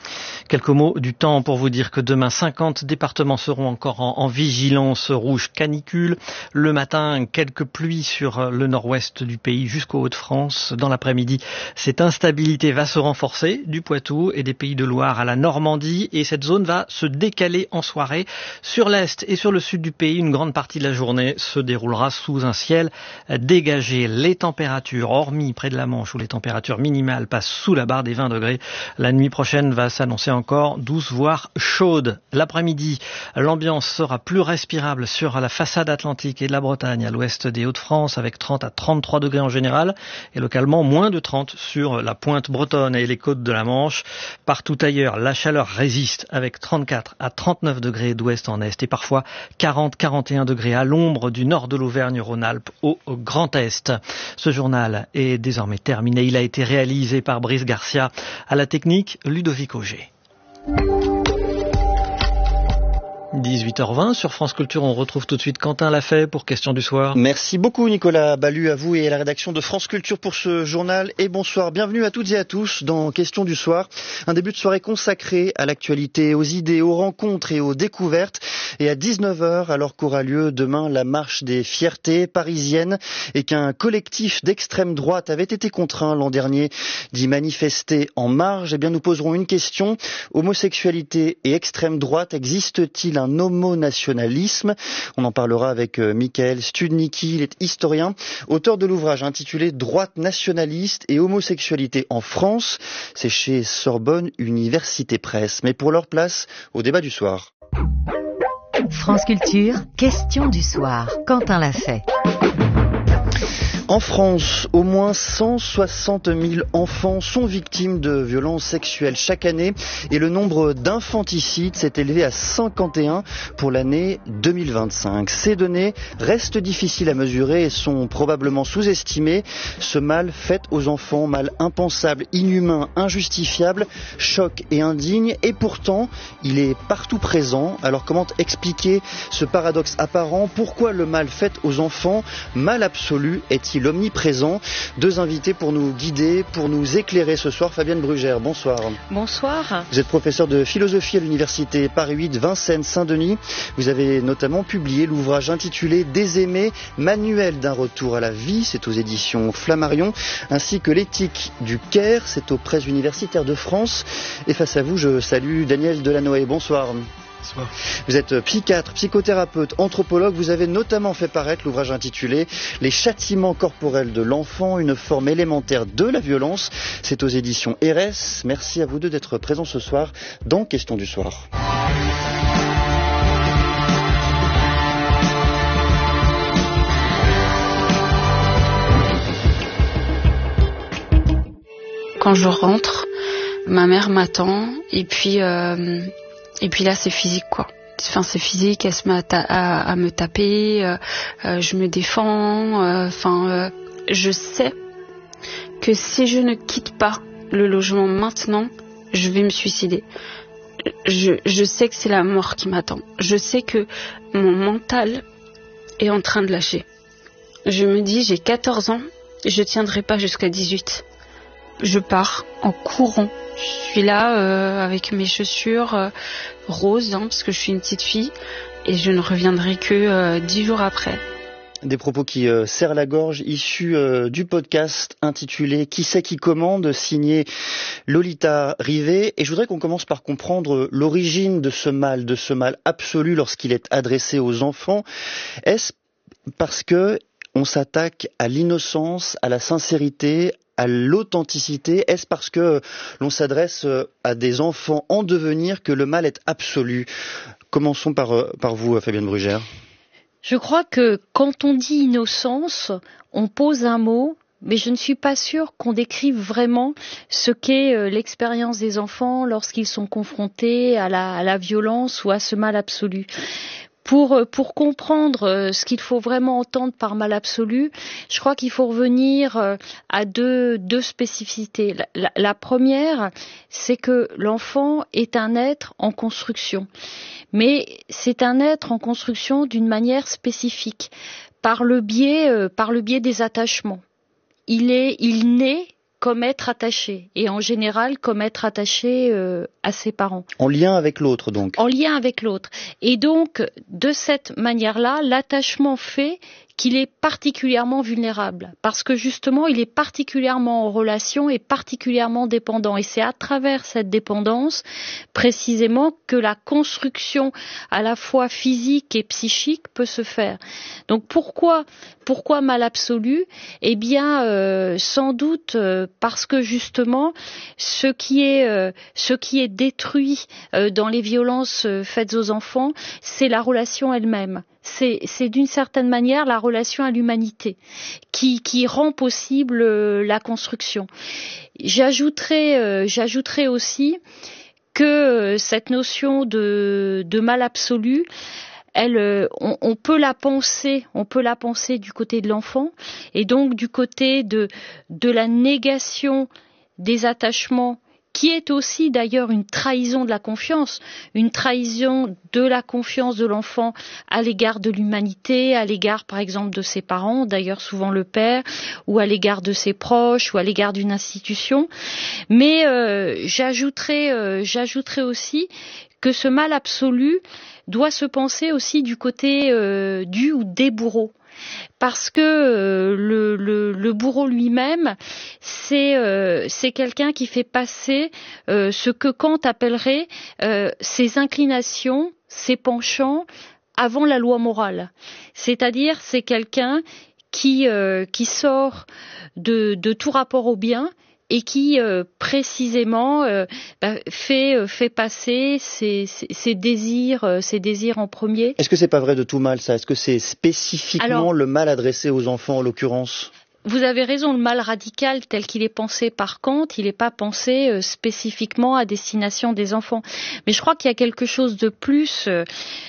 Quelques mots du temps pour vous dire que demain, cinquante départements seront encore en, en vigilance rouge canicule. Le matin, quelques pluies sur le nord-ouest du pays jusqu'au Hauts-de-France. Dans l'après-midi, cette instabilité va se renforcer du Poitou et des Pays de Loire à la Normandie. Et cette zone va se décaler en soirée. Sur l'est et sur le sud du pays, une grande partie de la journée se déroulera sous un ciel dégagé. Les températures, hormis près de la Manche où les températures minimales passent sous la barre des vingt degrés, la nuit prochaine va s'annoncer encore douce voire chaude. L'après-midi, l'ambiance sera plus respirable sur la façade atlantique et de la Bretagne à l'ouest des Hauts-de-France avec trente à trente-trois degrés en général et localement moins de trente sur la pointe bretonne et les côtes de la Manche. Partout ailleurs, la chaleur résiste avec trente-quatre à trente-neuf degrés d'ouest en est et parfois quarante à quarante et un degrés à l'ombre du nord de l'Auvergne-Rhône-Alpes au Grand Est. Ce journal est désormais terminé. Il a été réalisé par Brice Garcia. À la technique, Ludovic Auger. dix-huit heures vingt sur France Culture, on retrouve tout de suite Quentin Lafay pour Question du Soir. Merci beaucoup Nicolas Ballu, à vous et à la rédaction de France Culture pour ce journal et bonsoir. Bienvenue à toutes et à tous dans Question du Soir, un début de soirée consacré à l'actualité, aux idées, aux rencontres et aux découvertes. Et à dix-neuf heures, alors qu'aura lieu demain la marche des fiertés parisiennes et qu'un collectif d'extrême droite avait été contraint l'an dernier d'y manifester en marge, eh bien nous poserons une question. Homosexualité et extrême droite, existe-t-il un homonationalisme? On en parlera avec euh, Michael Studnicki, il est historien, auteur de l'ouvrage intitulé Droite nationaliste et homosexualité en France. C'est chez Sorbonne Université Presse. Mais pour leur place au débat du soir. France Culture, Question du Soir. Quentin Lafay. En France, au moins cent soixante mille enfants sont victimes de violences sexuelles chaque année et le nombre d'infanticides s'est élevé à cinquante et un pour l'année deux mille vingt-cinq. Ces données restent difficiles à mesurer et sont probablement sous-estimées. Ce mal fait aux enfants, mal impensable, inhumain, injustifiable, choc et indigne, et pourtant il est partout présent. Alors comment expliquer ce paradoxe apparent? Pourquoi le mal fait aux enfants, mal absolu, est-il omniprésent? Deux invités pour nous guider, pour nous éclairer ce soir. Fabienne Brugère, bonsoir. Bonsoir. Vous êtes professeur de philosophie à l'université Paris huit Vincennes-Saint-Denis. Vous avez notamment publié l'ouvrage intitulé Des aimés, manuel d'un retour à la vie, c'est aux éditions Flammarion, ainsi que l'éthique du Caire, c'est aux presses universitaires de France. Et face à vous, je salue Daniel Delanoë, bonsoir. Bonsoir. Vous êtes psychiatre, psychothérapeute, anthropologue. Vous avez notamment fait paraître l'ouvrage intitulé Les châtiments corporels de l'enfant, une forme élémentaire de la violence. C'est aux éditions R S. Merci à vous deux d'être présents ce soir dans Question du Soir. Quand je rentre, ma mère m'attend et puis... Euh Et puis là, c'est physique, quoi. Enfin, c'est physique, elle se met à, ta- à, à me taper, euh, euh, je me défends. Enfin, euh, euh, je sais que si je ne quitte pas le logement maintenant, je vais me suicider. Je, je sais que c'est la mort qui m'attend. Je sais que mon mental est en train de lâcher. Je me dis, j'ai quatorze ans, je tiendrai pas jusqu'à dix-huit. Je pars en courant. Je suis là euh, avec mes chaussures euh, roses, hein, parce que je suis une petite fille, et je ne reviendrai que euh, dix jours après. Des propos qui euh, serrent la gorge, issus euh, du podcast intitulé Qui c'est qui commande, signé Lolita Rivet. Et je voudrais qu'on commence par comprendre l'origine de ce mal, de ce mal absolu lorsqu'il est adressé aux enfants. Est-ce parce que on s'attaque à l'innocence, à la sincérité, à l'authenticité? Est-ce parce que l'on s'adresse à des enfants en devenir que le mal est absolu? Commençons par, par vous, Fabienne Brugère. Je crois que quand on dit innocence, on pose un mot, mais je ne suis pas sûre qu'on décrive vraiment ce qu'est l'expérience des enfants lorsqu'ils sont confrontés à la, à la violence ou à ce mal absolu. Pour, pour comprendre ce qu'il faut vraiment entendre par mal absolu, je crois qu'il faut revenir à deux, deux spécificités. La, la, la première, c'est que l'enfant est un être en construction. Mais c'est un être en construction d'une manière spécifique, par le biais, euh, par le biais des attachements. Il est, il naît comme être attaché, et en général comme être attaché euh, à ses parents. En lien avec l'autre, donc. En lien avec l'autre. Et donc, de cette manière-là, l'attachement fait qu'il est particulièrement vulnérable, parce que justement, il est particulièrement en relation et particulièrement dépendant. Et c'est à travers cette dépendance, précisément, que la construction à la fois physique et psychique peut se faire. Donc pourquoi, pourquoi mal absolu ? Eh bien, euh, sans doute euh, parce que justement, ce qui est, euh, ce qui est détruit euh, dans les violences euh, faites aux enfants, c'est la relation elle-même. C'est, c'est d'une certaine manière la relation à l'humanité qui, qui rend possible euh, la construction. J'ajouterais, euh, j'ajouterais aussi que euh, cette notion de, de mal absolu, elle, euh, on, on peut la penser, on peut la penser du côté de l'enfant, et donc du côté de, de la négation des attachements, qui est aussi d'ailleurs une trahison de la confiance, une trahison de la confiance de l'enfant à l'égard de l'humanité, à l'égard par exemple de ses parents, d'ailleurs souvent le père, ou à l'égard de ses proches, ou à l'égard d'une institution. Mais euh, j'ajouterais, euh, j'ajouterais aussi que ce mal absolu doit se penser aussi du côté euh, du ou des bourreaux. Parce que euh, le, le, le bourreau lui-même, c'est, euh, c'est quelqu'un qui fait passer euh, ce que Kant appellerait euh, ses inclinations, ses penchants avant la loi morale. C'est-à-dire, c'est quelqu'un qui, euh, qui sort de, de tout rapport au bien et qui euh, précisément euh, bah, fait euh, fait passer ses, ses, ses désirs euh, ses désirs en premier. Est-ce que c'est pas vrai de tout mal, ça ? Est-ce que c'est spécifiquement Alors, le mal adressé aux enfants en l'occurrence ? Vous avez raison, le mal radical tel qu'il est pensé par Kant, il n'est pas pensé euh, spécifiquement à destination des enfants. Mais je crois qu'il y a quelque chose de plus euh,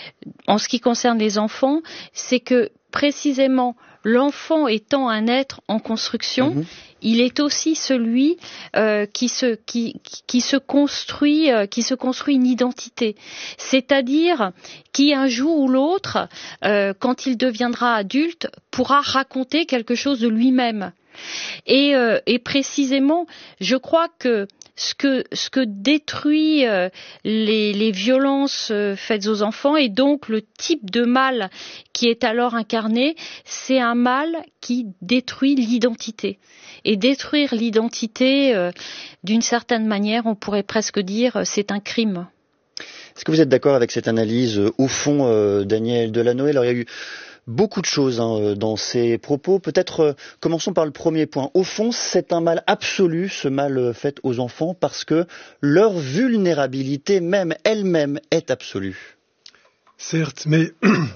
en ce qui concerne les enfants, c'est que précisément l'enfant étant un être en construction, mmh. il est aussi celui euh, qui se qui qui se construit euh, qui se construit une identité, c'est-à-dire qui un jour ou l'autre, euh, quand il deviendra adulte, pourra raconter quelque chose de lui-même. Et, euh, et précisément, je crois que ce que ce que détruit euh, les, les violences euh, faites aux enfants, et donc le type de mal qui est alors incarné, c'est un mal qui détruit l'identité. Et détruire l'identité, euh, d'une certaine manière, on pourrait presque dire, c'est un crime. Est-ce que vous êtes d'accord avec cette analyse euh, au fond, euh, Daniel Delanoë ? Alors il y a eu beaucoup de choses hein, dans ces propos. Peut-être euh, commençons par le premier point. Au fond, c'est un mal absolu, ce mal euh, fait aux enfants, parce que leur vulnérabilité même elle-même est absolue. Certes, mais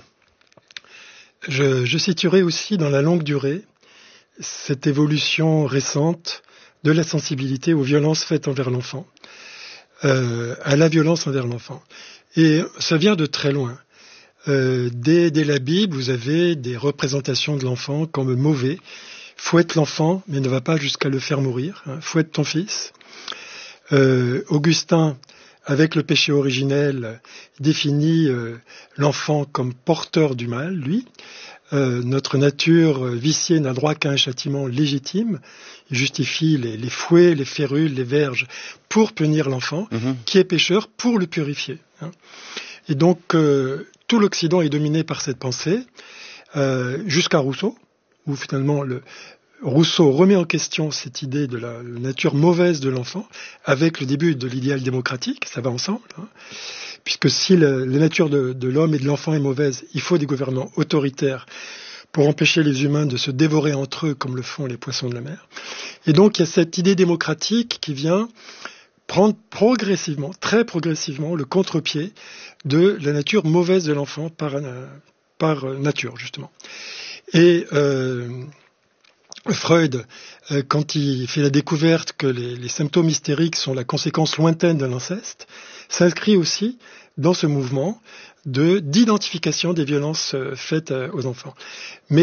je, je situerai aussi dans la longue durée cette évolution récente de la sensibilité aux violences faites envers l'enfant, euh, à la violence envers l'enfant. Et ça vient de très loin. Euh, dès, dès la Bible, vous avez des représentations de l'enfant comme mauvais. Fouette l'enfant, mais ne va pas jusqu'à le faire mourir. Hein. Fouette ton fils. Euh, Augustin, avec le péché originel, définit euh, l'enfant comme porteur du mal, lui. Euh, notre nature viciée n'a droit qu'à un châtiment légitime. Il justifie les, les fouets, les férules, les verges pour punir l'enfant, mmh. qui est pécheur, pour le purifier. Hein. Et donc, euh, tout l'Occident est dominé par cette pensée, euh, jusqu'à Rousseau, où finalement le, Rousseau remet en question cette idée de la, la nature mauvaise de l'enfant, avec le début de l'idéal démocratique, ça va ensemble, hein, puisque si le, la nature de, de l'homme et de l'enfant est mauvaise, il faut des gouvernants autoritaires pour empêcher les humains de se dévorer entre eux comme le font les poissons de la mer. Et donc il y a cette idée démocratique qui vient prendre progressivement, très progressivement, le contre-pied de la nature mauvaise de l'enfant par, euh, par nature, justement. Et euh, Freud, euh, quand il fait la découverte que les, les symptômes hystériques sont la conséquence lointaine de l'inceste, s'inscrit aussi dans ce mouvement de, d'identification des violences euh, faites euh, aux enfants. Mais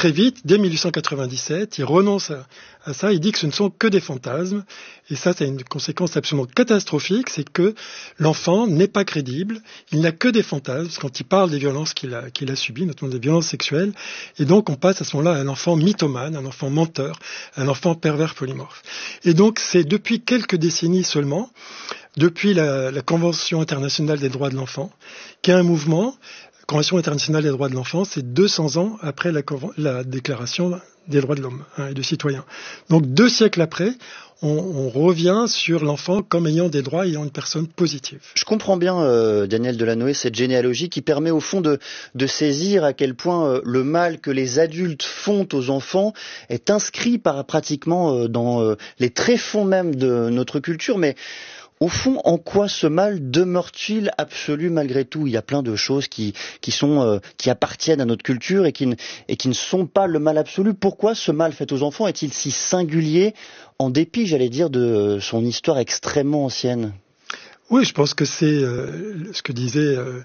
très vite, dès mille huit cent quatre-vingt-dix-sept, il renonce à, à ça, il dit que ce ne sont que des fantasmes, et ça, c'est une conséquence absolument catastrophique, c'est que l'enfant n'est pas crédible, il n'a que des fantasmes quand il parle des violences qu'il a, qu'il a subies, notamment des violences sexuelles, et donc on passe à ce moment-là à un enfant mythomane, un enfant menteur, un enfant pervers polymorphe. Et donc c'est depuis quelques décennies seulement, depuis la, la Convention internationale des droits de l'enfant, qu'il y a un mouvement. Convention internationale des droits de l'enfant, c'est deux cents ans après la, la déclaration des droits de l'homme hein, et du citoyen. Donc deux siècles après, on, on revient sur l'enfant comme ayant des droits, ayant une personne positive. Je comprends bien, euh, Daniel Delanoë, cette généalogie qui permet au fond de, de saisir à quel point euh, le mal que les adultes font aux enfants est inscrit par, pratiquement euh, dans euh, les tréfonds même de notre culture, mais au fond, en quoi ce mal demeure-t-il absolu malgré tout ? Il y a plein de choses qui, qui, sont, euh, qui appartiennent à notre culture et qui, ne, et qui ne sont pas le mal absolu. Pourquoi ce mal fait aux enfants est-il si singulier, en dépit, j'allais dire, de son histoire extrêmement ancienne ? Oui, je pense que c'est euh, ce que disait euh,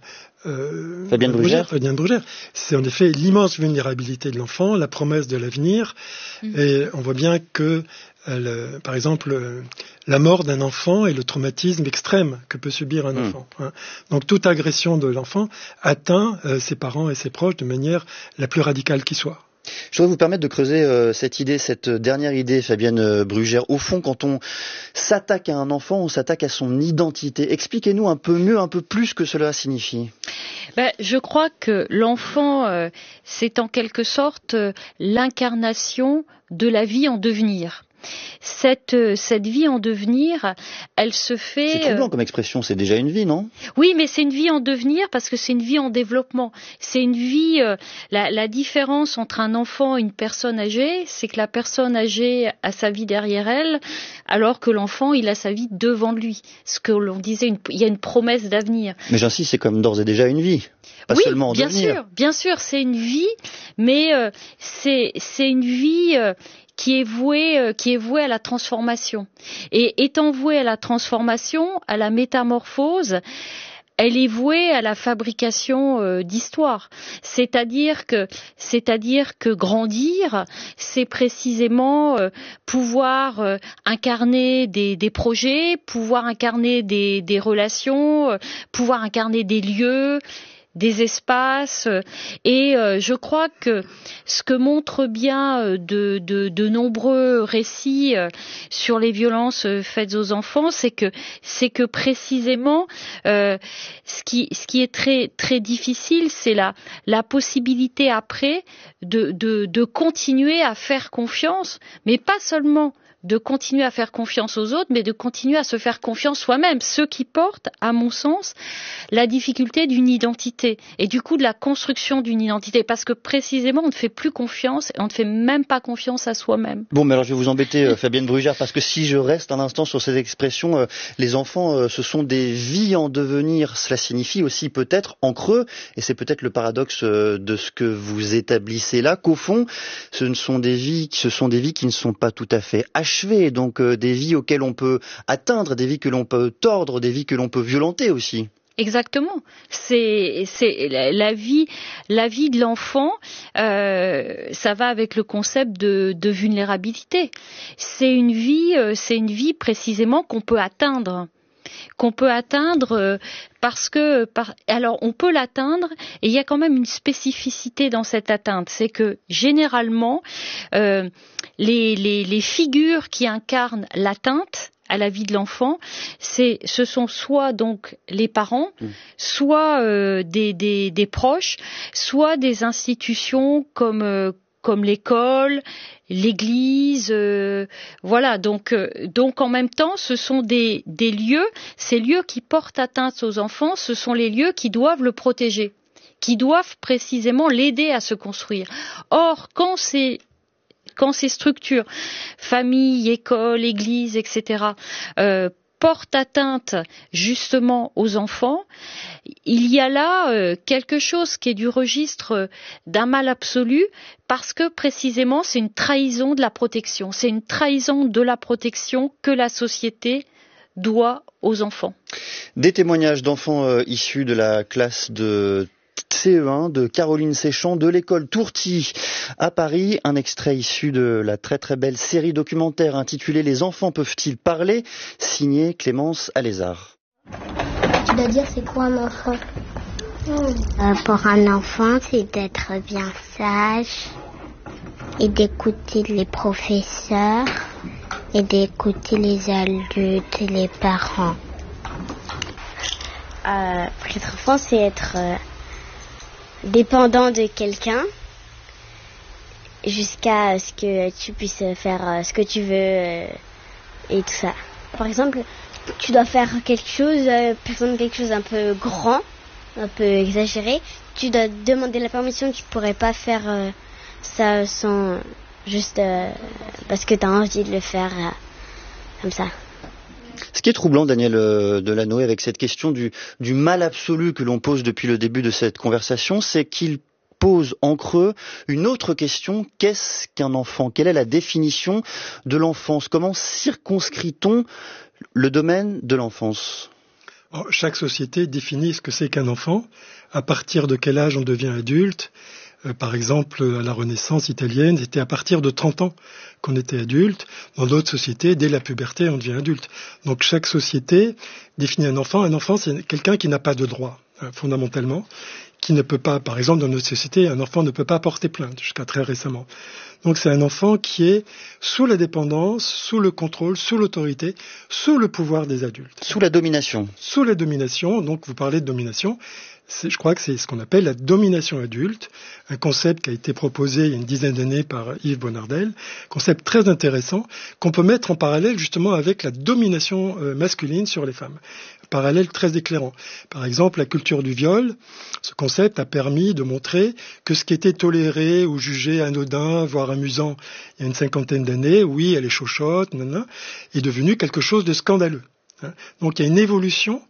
euh, Fabienne Brugère. Fabienne Brugère. C'est en effet l'immense vulnérabilité de l'enfant, la promesse de l'avenir. Mmh. Et on voit bien que, euh, par exemple, euh, la mort d'un enfant est le traumatisme extrême que peut subir un mmh. enfant. Hein. Donc toute agression de l'enfant atteint euh, ses parents et ses proches de manière la plus radicale qui soit. Je voudrais vous permettre de creuser euh, cette idée, cette dernière idée, Fabienne euh, Brugère. Au fond, quand on s'attaque à un enfant, on s'attaque à son identité. Expliquez-nous un peu mieux, un peu plus ce que cela signifie. Ben, je crois que l'enfant, euh, c'est en quelque sorte euh, l'incarnation de la vie en devenir. Cette, cette vie en devenir, elle se fait... C'est troublant comme expression, c'est déjà une vie, non ? Oui, mais c'est une vie en devenir parce que c'est une vie en développement. C'est une vie... Euh, la, la différence entre un enfant et une personne âgée, c'est que la personne âgée a sa vie derrière elle, alors que l'enfant, il a sa vie devant lui. Ce que l'on disait, une, il y a une promesse d'avenir. Mais j'insiste, c'est comme d'ores et déjà une vie. Pas oui, seulement en bien devenir. sûr, bien sûr, c'est une vie, mais euh, c'est, c'est une vie... Euh, qui est vouée, euh, qui est vouée à la transformation. Et étant vouée à la transformation, à la métamorphose, elle est vouée à la fabrication euh, d'histoire. C'est-à-dire que, c'est-à-dire que grandir, c'est précisément euh, pouvoir euh, incarner des, des projets, pouvoir incarner des, des relations, euh, pouvoir incarner des lieux, des espaces, et euh, je crois que ce que montrent bien euh, de, de, de nombreux récits euh, sur les violences euh, faites aux enfants, c'est que c'est que précisément euh, ce qui ce qui est très très difficile, c'est la la possibilité après de de de continuer à faire confiance, mais pas seulement de continuer à faire confiance aux autres, mais de continuer à se faire confiance soi-même, ce qui porte, à mon sens, la difficulté d'une identité et du coup de la construction d'une identité, parce que précisément on ne fait plus confiance et on ne fait même pas confiance à soi-même. Bon, mais alors je vais vous embêter, euh, Fabienne Brugère, parce que si je reste un instant sur cette expression, euh, les enfants, euh, ce sont des vies en devenir, cela signifie aussi peut-être en creux, et c'est peut-être le paradoxe euh, de ce que vous établissez là, qu'au fond, ce ne sont des vies, ce sont des vies qui ne sont pas tout à fait achevées, donc euh, des vies auxquelles on peut atteindre, des vies que l'on peut tordre, des vies que l'on peut violenter aussi. Exactement. C'est, c'est la, la vie, la vie de l'enfant. Euh, ça va avec le concept de, de vulnérabilité. C'est une vie, euh, c'est une vie précisément qu'on peut atteindre, qu'on peut atteindre euh, parce que, par, alors on peut l'atteindre et il y a quand même une spécificité dans cette atteinte, c'est que généralement euh, les, les, les figures qui incarnent l'atteinte à la vie de l'enfant, c'est, ce sont soit donc les parents, mmh. soit euh, des, des, des proches, soit des institutions comme euh, comme l'école, l'église, euh, voilà. Donc euh, donc en même temps, ce sont des des lieux, ces lieux qui portent atteinte aux enfants, ce sont les lieux qui doivent le protéger, qui doivent précisément l'aider à se construire. Or, quand c'est quand ces structures, famille, école, église, et cetera, euh, portent atteinte justement aux enfants, il y a là euh, quelque chose qui est du registre d'un mal absolu, parce que précisément c'est une trahison de la protection, c'est une trahison de la protection que la société doit aux enfants. Des témoignages d'enfants euh, issus de la classe de C E un de Caroline Séchant de l'école Tourti à Paris. Un extrait issu de la très très belle série documentaire intitulée Les enfants peuvent-ils parler, signée Clémence Alézard. Tu dois dire c'est quoi un enfant ? euh, Pour un enfant, c'est d'être bien sage et d'écouter les professeurs et d'écouter les adultes et les parents. Euh, pour être enfant, c'est être euh, dépendant de quelqu'un jusqu'à ce que tu puisses faire euh, ce que tu veux euh, et tout ça. Par exemple, tu dois faire quelque chose, euh, par exemple quelque chose un peu grand, un peu exagéré. Tu dois demander la permission, tu pourrais pas faire euh, ça sans juste euh, parce que tu as envie de le faire euh, comme ça. Ce qui est troublant, Daniel Delanoë, avec cette question du, du mal absolu que l'on pose depuis le début de cette conversation, c'est qu'il pose en creux une autre question. Qu'est-ce qu'un enfant ? Quelle est la définition de l'enfance ? Comment circonscrit-on le domaine de l'enfance ? Alors, chaque société définit ce que c'est qu'un enfant, à partir de quel âge on devient adulte. Euh, par exemple, à la Renaissance italienne, c'était à partir de trente ans qu'on était adulte. Dans d'autres sociétés, dès la puberté, on devient adulte. Donc chaque société définit un enfant. Un enfant, c'est quelqu'un qui n'a pas de droit, hein, fondamentalement, qui ne peut pas, par exemple, dans notre société, un enfant ne peut pas porter plainte, jusqu'à très récemment. Donc c'est un enfant qui est sous la dépendance, sous le contrôle, sous l'autorité, sous le pouvoir des adultes. Sous la domination. Sous la domination, donc vous parlez de domination. C'est, je crois que c'est ce qu'on appelle la domination adulte, un concept qui a été proposé il y a une dizaine d'années par Yves Bonardel, concept très intéressant qu'on peut mettre en parallèle justement avec la domination euh, masculine sur les femmes. Un parallèle très éclairant. Par exemple, la culture du viol, ce concept a permis de montrer que ce qui était toléré ou jugé anodin, voire amusant il y a une cinquantaine d'années, oui, elle est chochotte, nanana, est devenu quelque chose de scandaleux. Donc il y a une évolution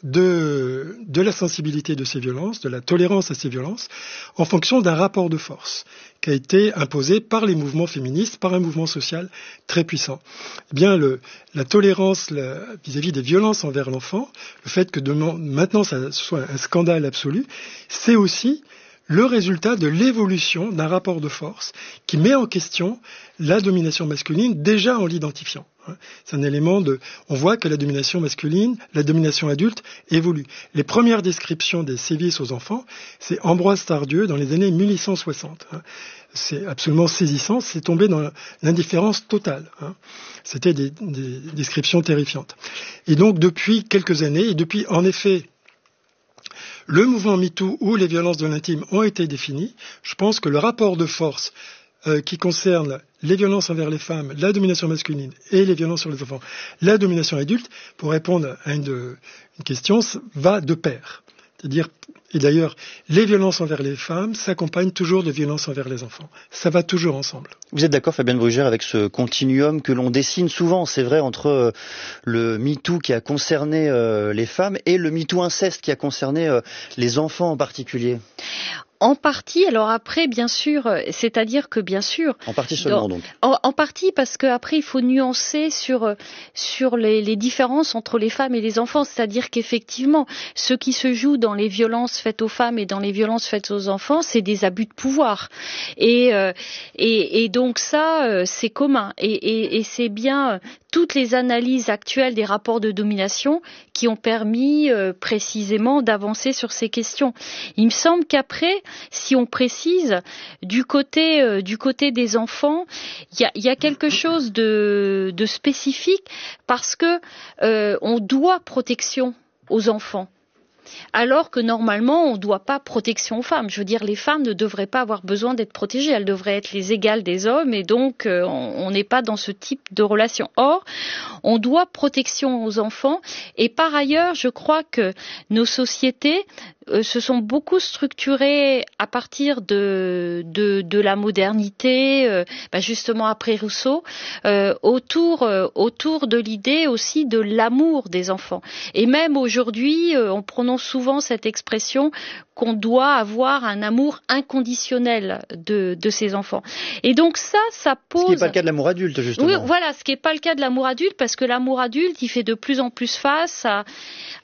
de, de la sensibilité de ces violences, de la tolérance à ces violences, en fonction d'un rapport de force qui a été imposé par les mouvements féministes, par un mouvement social très puissant. Eh bien, le, la tolérance la, vis-à-vis des violences envers l'enfant, le fait que de, maintenant ça soit un scandale absolu, c'est aussi le résultat de l'évolution d'un rapport de force qui met en question la domination masculine déjà en l'identifiant. C'est un élément de... On voit que la domination masculine, la domination adulte évolue. Les premières descriptions des sévices aux enfants, c'est Ambroise Tardieu dans les années mille huit cent soixante. C'est absolument saisissant, c'est tombé dans l'indifférence totale. C'était des, des descriptions terrifiantes. Et donc depuis quelques années, et depuis en effet le mouvement MeToo où les violences de l'intime ont été définies, je pense que le rapport de force euh, qui concerne les violences envers les femmes, la domination masculine et les violences sur les enfants, la domination adulte, pour répondre à une, une question, va de pair. C'est-à-dire, et d'ailleurs, les violences envers les femmes s'accompagnent toujours de violences envers les enfants. Ça va toujours ensemble. Vous êtes d'accord, Fabienne Brugère, avec ce continuum que l'on dessine souvent, c'est vrai, entre euh, le MeToo qui a concerné euh, les femmes et le MeToo inceste qui a concerné euh, les enfants en particulier? En partie, alors après, bien sûr, c'est-à-dire que bien sûr... En partie seulement, dans, donc. En, en partie, parce qu'après, il faut nuancer sur, sur les, les différences entre les femmes et les enfants. C'est-à-dire qu'effectivement, ce qui se joue dans les violences faites aux femmes et dans les violences faites aux enfants, c'est des abus de pouvoir. Et, euh, et, et donc ça, euh, c'est commun. Et, et, et c'est bien... toutes les analyses actuelles des rapports de domination qui ont permis euh, précisément d'avancer sur ces questions. Il me semble qu'après, si on précise, du côté, euh, du côté des enfants, il y a, y a quelque chose de, de spécifique parce que euh, on doit protection aux enfants. Alors que normalement, on ne doit pas protection aux femmes. Je veux dire, les femmes ne devraient pas avoir besoin d'être protégées. Elles devraient être les égales des hommes et donc euh, on n'est pas dans ce type de relation. Or, on doit protection aux enfants et par ailleurs, je crois que nos sociétés euh, se sont beaucoup structurées à partir de, de, de la modernité, euh, bah justement après Rousseau, euh, autour, euh, autour de l'idée aussi de l'amour des enfants. Et même aujourd'hui, euh, on prononce souvent cette expression qu'on doit avoir un amour inconditionnel de, de ses enfants. Et donc ça, ça pose... Ce qui n'est pas le cas de l'amour adulte, justement. Oui, voilà, ce qui n'est pas le cas de l'amour adulte, parce que l'amour adulte, il fait de plus en plus face à,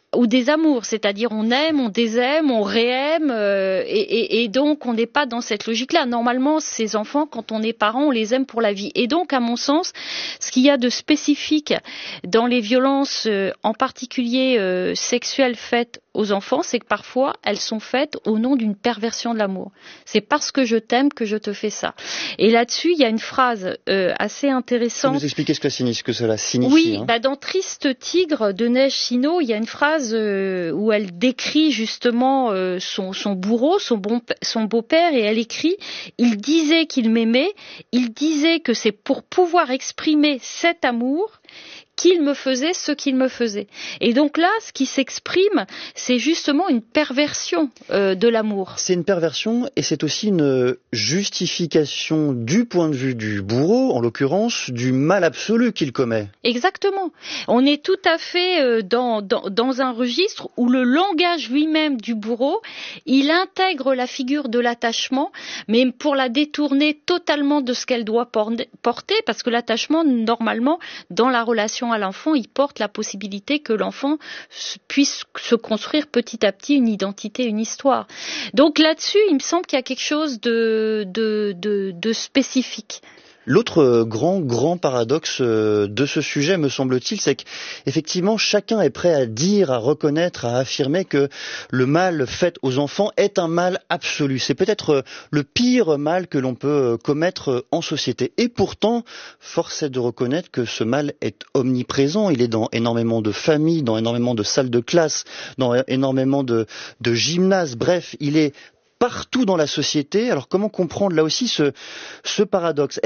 ou des amours, c'est-à-dire on aime, on désaime, on réaime, euh, et, et, et donc on n'est pas dans cette logique-là. Normalement, ces enfants, quand on est parent, on les aime pour la vie. Et donc, à mon sens, ce qu'il y a de spécifique dans les violences, euh, en particulier euh, sexuelles faites aux enfants, c'est que parfois elles sont faites au nom d'une perversion de l'amour. C'est parce que je t'aime que je te fais ça. Et là-dessus, il y a une phrase euh, assez intéressante. Vous nous expliquez ce que, ce que cela signifie. Oui, hein. bah dans Triste Tigre de Neige Chino, il y a une phrase euh, où elle décrit justement euh, son, son bourreau, son, bon, son beau-père, et elle écrit « Il disait qu'il m'aimait, il disait que c'est pour pouvoir exprimer cet amour qu'il me faisait ce qu'il me faisait. » Et donc là, ce qui s'exprime, c'est justement une perversion euh, de l'amour. C'est une perversion et c'est aussi une justification du point de vue du bourreau, en l'occurrence, du mal absolu qu'il commet. Exactement. On est tout à fait euh, dans, dans, dans un registre où le langage lui-même du bourreau, il intègre la figure de l'attachement, mais pour la détourner totalement de ce qu'elle doit porter, parce que l'attachement, normalement, dans la relation à l'enfant, il porte la possibilité que l'enfant puisse se construire petit à petit une identité, une histoire. Donc là-dessus, il me semble qu'il y a quelque chose de, de, de, de spécifique. L'autre grand, grand paradoxe de ce sujet, me semble-t-il, c'est qu'effectivement, chacun est prêt à dire, à reconnaître, à affirmer que le mal fait aux enfants est un mal absolu. C'est peut-être le pire mal que l'on peut commettre en société. Et pourtant, force est de reconnaître que ce mal est omniprésent. Il est dans énormément de familles, dans énormément de salles de classe, dans énormément de, de gymnases. Bref, il est partout dans la société. Alors comment comprendre là aussi ce, ce paradoxe ?